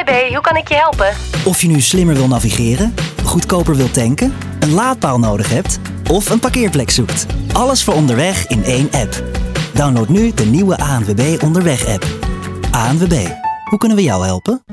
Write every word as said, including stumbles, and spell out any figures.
B, hoe kan ik je helpen? Of je nu slimmer wil navigeren, goedkoper wilt tanken, een laadpaal nodig hebt of een parkeerplek zoekt. Alles voor onderweg in één app. Download nu de nieuwe A N W B Onderweg-app. A N W B, hoe kunnen we jou helpen?